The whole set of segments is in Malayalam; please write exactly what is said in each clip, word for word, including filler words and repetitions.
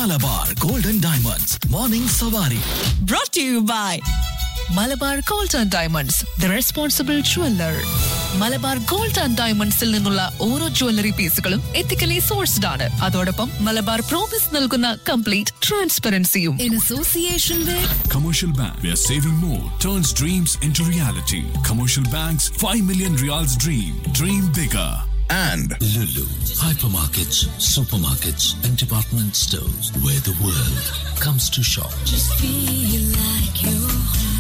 Malabar Golden Diamonds Morning Savari. Brought to you by Malabar gold and diamonds the responsible jeweller. Malabar gold and ഡയമണ്ട്സിൽ നിന്നുള്ള ഓരോ ജ്വല്ലറി പീസുകളും എത്തിക്കലി സോഴ്സ്ഡ് ആണ്. അതോടൊപ്പം മലബാർ പ്രോമിസ് നൽകുന്ന complete ട്രാൻസ്പെറൻസിയും. In association with Commercial Bank, where saving more turns dreams into reality. Commercial Bank's five million reals dream. Dream bigger. And Lulu, hypermarkets, supermarkets, and department stores where the world comes to shop. Just feel like you're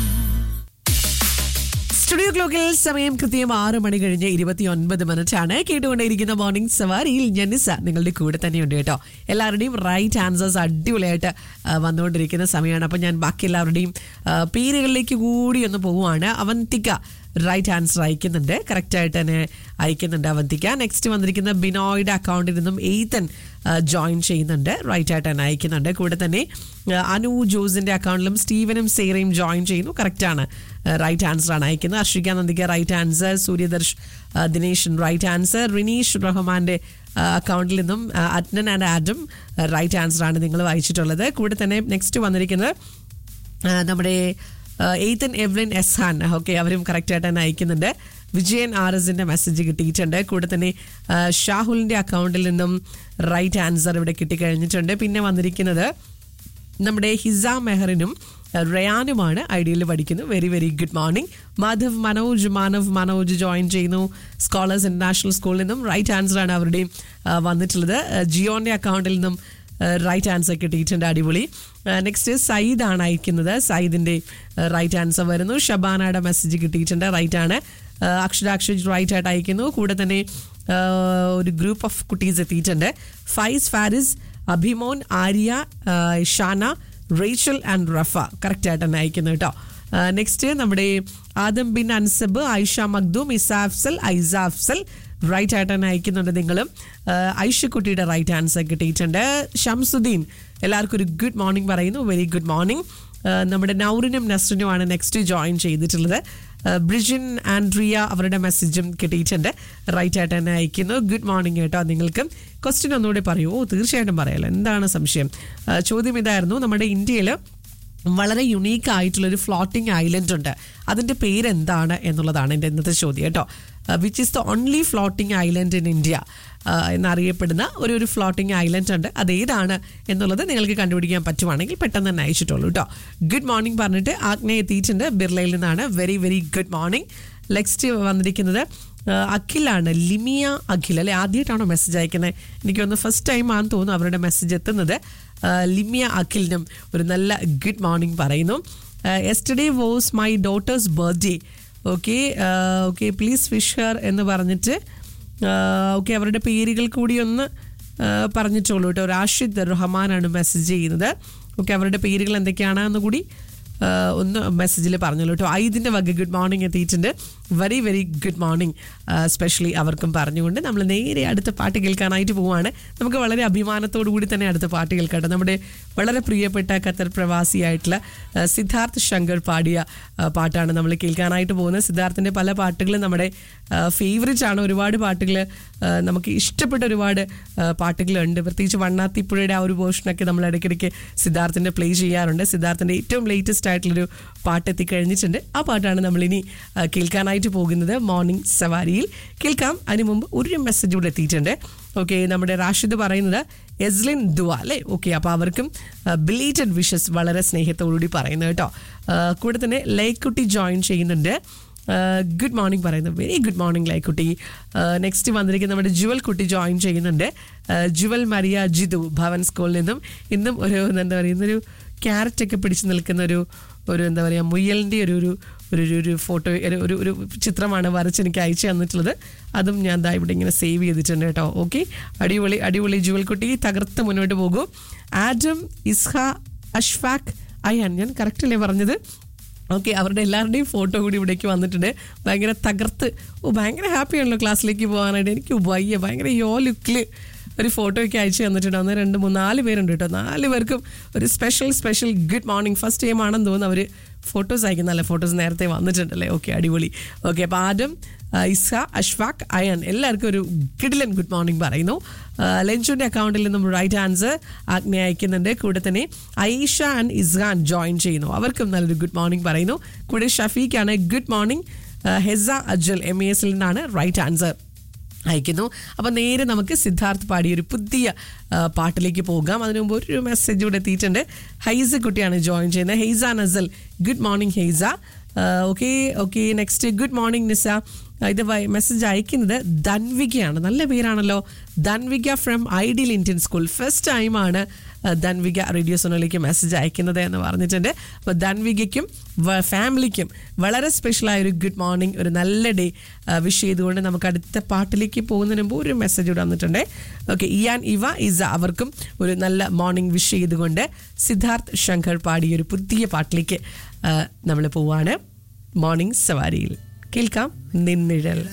studio ക്ലോക്കിൽ സമയം കൃത്യം ആറ് മണി കഴിഞ്ഞ് ഇരുപത്തി ഒൻപത് മിനിറ്റ് ആണ്. കേട്ടുകൊണ്ടേയിരിക്കുന്ന മോർണിംഗ് സവാരിയിൽ ജനിസ നിങ്ങളുടെ കൂടെ തന്നെയുണ്ട് കേട്ടോ. എല്ലാവരുടെയും റൈറ്റ് ആൻസേഴ്സ് അടിപൊളിയായിട്ട് വന്നുകൊണ്ടിരിക്കുന്ന സമയമാണ്. അപ്പം ഞാൻ ബാക്കി എല്ലാവരുടെയും പേരുകളിലേക്ക് കൂടി ഒന്ന് പോവുകയാണ്. അവന്തിക റൈറ്റ് ആൻസർ അയക്കുന്നുണ്ട്, കറക്റ്റായിട്ട് തന്നെ അയക്കുന്നുണ്ട് അവന്തിക. നെക്സ്റ്റ് വന്നിരിക്കുന്ന ബിനോയുടെ അക്കൗണ്ടിൽ നിന്നും എയ്തൻ ജോയിൻ ചെയ്യുന്നുണ്ട്, റൈറ്റ് ആയിട്ട് തന്നെ അയക്കുന്നുണ്ട്. കൂടെ തന്നെ അനു ജോസിന്റെ അക്കൗണ്ടിലും സ്റ്റീവനും സേറയും ജോയിൻ ചെയ്യുന്നു, കറക്റ്റാണ്, റൈറ്റ് ആൻസർ ആണ് അയക്കുന്നത്. Arshika Nandika right answer. Suryadarsh Dineshan right answer. Rineesh റഹ്മാന്റെ അക്കൗണ്ടിൽ നിന്നും Adnan and Adam right answer ആണ് നിങ്ങൾ വായിച്ചിട്ടുള്ളത്. കൂടെ തന്നെ നെക്സ്റ്റ് വന്നിരിക്കുന്നത് നമ്മുടെ എയ്തൻ എവ്ലിൻ എസ്ഹാൻ, ഓക്കെ, അവരും കറക്റ്റായിട്ട് തന്നെ അയക്കുന്നുണ്ട്. വിജയൻ ആർ എസിന്റെ മെസ്സേജ് കിട്ടിയിട്ടുണ്ട്. കൂടെ തന്നെ ഷാഹുലിന്റെ അക്കൗണ്ടിൽ നിന്നും റൈറ്റ് ആൻസർ ഇവിടെ കിട്ടിക്കഴിഞ്ഞിട്ടുണ്ട്. പിന്നെ വന്നിരിക്കുന്നത് നമ്മുടെ ഹിസ മെഹറിനും റയാനുമാണ്. ഐഡിയയിൽ പഠിക്കുന്നു. Very very good morning. Madhav Manoj Manav Manoj join ചെയ്യുന്നു സ്കോളേഴ്സ് ഇന്റർനാഷണൽ സ്കൂളിൽ നിന്നും. റൈറ്റ് ആൻസർ ആണ് അവരുടെയും വന്നിട്ടുള്ളത്. ജിയോന്റെ അക്കൗണ്ടിൽ നിന്നും റൈറ്റ് ആൻസർ കിട്ടിയിട്ടുണ്ട്, അടിപൊളി. നെക്സ്റ്റ് സയ്യിദ് ആണ് അയക്കുന്നത്. സയ്യിദിന്റെ റൈറ്റ് ആൻസർ വരുന്നു. ഷബാനയുടെ മെസ്സേജ് കിട്ടിയിട്ടുണ്ട്, റൈറ്റ് ആണ്. അക്ഷരാക്ഷ റൈറ്റ് ആയിട്ട് അയക്കുന്നു. കൂടെ തന്നെ ഒരു ഗ്രൂപ്പ് ഓഫ് കുട്ടീസ് എത്തിയിട്ടുണ്ട്. Faiz, Faris, Abhimon, Arya, Shana, Rachel and Rafah correct ആയിട്ട് തന്നെ അയക്കുന്നു കേട്ടോ. നെക്സ്റ്റ് നമ്മുടെ ആദം ബിൻ അൻസബ്, ആയിഷ മഖ്ദൂം, ഇസാ അഫ്സൽ, ഐസ അഫ്സൽ റൈറ്റ് ആയിട്ട് തന്നെ അയക്കുന്നുണ്ട് നിങ്ങളും. ഐഷക്കുട്ടിയുടെ റൈറ്റ് ആൻസർ കിട്ടിയിട്ടുണ്ട്. ഷംസുദ്ദീൻ എല്ലാവർക്കും ഒരു ഗുഡ് മോർണിംഗ് പറയുന്നു, വെരി ഗുഡ് മോർണിംഗ്. നമ്മുടെ നൗറിനും നസ്റിനുമാണ് നെക്സ്റ്റ് ജോയിൻ ചെയ്തിട്ടുള്ളത്. ബ്രിജിൻ ആൻഡ്രിയ അവരുടെ മെസ്സേജും കിട്ടിയിട്ടുണ്ട്, റൈറ്റ് ആയിട്ട് തന്നെ അയക്കുന്നു. ഗുഡ് മോർണിംഗ് കേട്ടോ നിങ്ങൾക്കും. ക്വസ്റ്റ്യൻ ഒന്നുകൂടെ പറയൂ. ഓ തീർച്ചയായിട്ടും പറയാമല്ലോ, എന്താണ് സംശയം. ചോദ്യം ഇതായിരുന്നു, നമ്മുടെ ഇന്ത്യയിൽ വളരെ യുണീക്ക് ആയിട്ടുള്ളൊരു ഫ്ലോട്ടിംഗ് ഐലൻഡ് ഉണ്ട്, അതിൻ്റെ പേരെന്താണ് എന്നുള്ളതാണ് എൻ്റെ ഇന്നത്തെ ചോദ്യം കേട്ടോ. Which is the only floating island in India എന്നറിയപ്പെടുന്ന ഒരു ഒരു ഫ്ലോട്ടിംഗ് ഐലൻഡ് ഉണ്ട്, അതേതാണ് എന്നുള്ളത് നിങ്ങൾക്ക് കണ്ടുപിടിക്കാൻ പറ്റുവാണെങ്കിൽ പെട്ടെന്ന് തന്നെ അയച്ചിട്ടുള്ളൂ കേട്ടോ. ഗുഡ് മോർണിംഗ് പറഞ്ഞിട്ട് ആഗ്നേ എത്തിയിട്ടുണ്ട് ബിർളയിൽ നിന്നാണ്. Very very good morning. Next വന്നിരിക്കുന്നത് അഖിലാണ്, ലിമിയ അഖിൽ അല്ലെ, ആദ്യമായിട്ടാണോ മെസ്സേജ് അയക്കുന്നത്? എനിക്കൊന്ന് ഫസ്റ്റ് ടൈം ആണെന്ന് തോന്നുന്നു അവരുടെ മെസ്സേജ് എത്തുന്നത്. ലിമിയ അഖിലിനും ഒരു നല്ല ഗുഡ് മോർണിംഗ് പറയുന്നു. Yesterday was my daughters birthday, okay okay please wish Har എന്ന് പറഞ്ഞിട്ട് ഓക്കെ അവരുടെ പേരുകൾ കൂടി ഒന്ന് പറഞ്ഞിട്ടുള്ളൂ കേട്ടോ. റാഷിദ് റഹ്മാനാണ് മെസ്സേജ് ചെയ്യുന്നത്. ഓക്കെ അവരുടെ പേരുകൾ എന്തൊക്കെയാണെന്ന് കൂടി ഒന്ന് മെസ്സേജിൽ പറഞ്ഞല്ലോ കേട്ടോ. ഐദിൻ്റെ വക ഗുഡ് മോർണിംഗ് എത്തിയിട്ടുണ്ട്. Very very good morning specially അവർക്കും പറഞ്ഞുകൊണ്ട് നമ്മൾ നേരെ അടുത്ത പാട്ട് കേൾക്കാനായിട്ട് പോവുകയാണ്. നമുക്ക് വളരെ അഭിമാനത്തോടു കൂടി തന്നെ അടുത്ത പാട്ട് കേൾക്കട്ടെ. നമ്മുടെ വളരെ പ്രിയപ്പെട്ട ഖത്തർ പ്രവാസിയായിട്ടുള്ള സിദ്ധാർത്ഥ് ശങ്കർ പാടിയ പാട്ടാണ് നമ്മൾ കേൾക്കാനായിട്ട് പോകുന്നത്. സിദ്ധാർത്ഥിൻ്റെ പല പാട്ടുകളും നമ്മുടെ ഫേവറേറ്റ് ആണ്. ഒരുപാട് പാട്ടുകൾ നമുക്ക് ഇഷ്ടപ്പെട്ട ഒരുപാട് പാട്ടുകളുണ്ട്. പ്രത്യേകിച്ച് വണ്ണാത്തിപ്പുഴയുടെ ആ ഒരു വേർഷനൊക്കെ നമ്മൾ ഇടയ്ക്കിടയ്ക്ക് സിദ്ധാർത്ഥിൻ്റെ പ്ലേ ചെയ്യാറുണ്ട്. സിദ്ധാർത്ഥിൻ്റെ ഏറ്റവും ലേറ്റസ്റ്റ് ആയിട്ടുള്ളൊരു പാട്ട് എത്തിക്കഴിഞ്ഞിട്ടുണ്ട്. ആ പാട്ടാണ് നമ്മളിനി കേൾക്കാനായിട്ട് പോകുന്നത് മോർണിംഗ് സവാരിയിൽ. കേൾക്കാം. അതിന് മുമ്പ് ഒരു മെസ്സേജ് കൂടെ എത്തിയിട്ടുണ്ട്. ഓക്കെ നമ്മുടെ റാഷിദ് പറയുന്നത് എസ്ലിൻ ദുവ അല്ലേ, ഓക്കെ അപ്പോൾ അവർക്കും ബിലേറ്റഡ് വിഷസ് വളരെ സ്നേഹത്തോടുകൂടി പറയുന്നത് കേട്ടോ. കൂടെ തന്നെ ലൈക്കുട്ടി ജോയിൻ ചെയ്യുന്നുണ്ട്. ഗുഡ് മോർണിംഗ് പറയുന്നു. Very good morning ലൈക്കുട്ടി. നെക്സ്റ്റ് വന്നിരിക്കുന്ന നമ്മുടെ ജുവൽ കുട്ടി ജോയിൻ ചെയ്യുന്നുണ്ട്. ജുവൽ മരിയ ജിതു ഭവൻ സ്കൂളിൽ നിന്നും ഇന്നും ഒരു എന്താ പറയുന്നൊരു ക്യാരറ്റൊക്കെ പിടിച്ച് നിൽക്കുന്ന ഒരു ഒരു എന്താ പറയുക മുയലിൻ്റെ ഒരു ഒരു ഒരു ഒരു ഫോട്ടോ ഒരു ഒരു ചിത്രമാണ് വരച്ച് എനിക്ക് അയച്ചു തന്നിട്ടുള്ളത്. അതും ഞാൻ ദാ ഇവിടെ ഇങ്ങനെ സേവ് ചെയ്തിട്ടുണ്ട് കേട്ടോ. ഓക്കെ അടിപൊളി അടിപൊളി ജുവൽ കുട്ടി, തകർത്ത് മുന്നോട്ട് പോകും. ആഡം, ഇസ്ഹ, അഷ്ഫാഖ്, അയ്യാൻ, ഞാൻ കറക്റ്റല്ലേ പറഞ്ഞത്? ഓക്കെ അവരുടെ എല്ലാവരുടെയും ഫോട്ടോ കൂടി ഇവിടേക്ക് വന്നിട്ടുണ്ട്. ഭയങ്കര തകർത്ത് ഓ ഭയങ്കര ഹാപ്പിയാണല്ലോ ക്ലാസ്സിലേക്ക് പോകാനായിട്ട്. എനിക്ക് വയ്യ ഭയങ്കര യോ ലുക്കിൽ ഒരു ഫോട്ടോ ഒക്കെ അയച്ചു തന്നിട്ടുണ്ട്. ഒന്ന് രണ്ട് മൂന്ന് നാല് പേരുണ്ട് കേട്ടോ. നാല് പേർക്കും ഒരു special special good morning. First time ആണെന്ന് തോന്നുന്നു അവർ ഫോട്ടോസ് അയക്കുന്ന. നല്ല ഫോട്ടോസ് നേരത്തെ വന്നിട്ടുണ്ടല്ലേ. ഓക്കെ അടിപൊളി. ഓക്കെ അപ്പോൾ ആദ്യം ഇസ്ഹ, അഷ്ഫാഖ്, അയൻ എല്ലാവർക്കും ഒരു കിടിലൻ ഗുഡ് മോർണിംഗ് പറയുന്നു. ലഞ്ചുവിൻ്റെ അക്കൗണ്ടിൽ നിന്നും റൈറ്റ് ആൻസർ ആഗ്നേ അയക്കുന്നുണ്ട്. കൂടെ തന്നെ ഐഷ ആൻഡ് ഇസ്ഹാൻ ജോയിൻ ചെയ്യുന്നു, അവർക്കും നല്ലൊരു ഗുഡ് മോർണിംഗ് പറയുന്നു. കൂടെ ഷഫീഖാണ് good morning. Hesa agile M A എസിൽ നിന്നാണ് റൈറ്റ് ആൻസർ അയക്കുന്നു. അപ്പം നേരെ നമുക്ക് സിദ്ധാർത്ഥ് പാടിയ ഒരു പുതിയ പാട്ടിലേക്ക് പോകാം. അതിനു മുമ്പ് ഒരു മെസ്സേജ് കൂടെ എത്തിയിട്ടുണ്ട്. ഹൈസ കുട്ടിയാണ് ജോയിൻ ചെയ്യുന്നത്. ഹെയ്സ Nazal, good morning ഹെയ്സ. Okay okay next good morning നിസ. ഇത് മെസ്സേജ് അയക്കുന്നത് ധൻവികയാണ്, നല്ല പേരാണല്ലോ. Dhanvika from ideal Indian school. First ടൈമാണ് ധൻവിക റേഡിയോ സോണിലേക്ക് മെസ്സേജ് അയക്കുന്നത് എന്ന് പറഞ്ഞിട്ടുണ്ട്. അപ്പോൾ ധൻവികയ്ക്കും ഫാമിലിക്കും വളരെ സ്പെഷ്യലായ ഒരു ഗുഡ് മോർണിംഗ്, ഒരു നല്ല ഡേ വിഷ് ചെയ്തുകൊണ്ട് നമുക്ക് അടുത്ത പാട്ടിലേക്ക് പോകുന്നതിന് മുമ്പ് ഒരു മെസ്സേജ് ഇവിടെ വന്നിട്ടുണ്ട്. ഓക്കെ, ഇയാൻ ഇവ ഇസ അവർക്കും ഒരു നല്ല മോർണിംഗ് വിഷ് ചെയ്തുകൊണ്ട് സിദ്ധാർത്ഥ് ശങ്കർ പാടിയ ഒരു പുതിയ പാട്ടിലേക്ക് നമ്മൾ പോവാണ്. മോർണിംഗ് സവാരിയിൽ കേൾക്കാം നിന്നിഴൽ.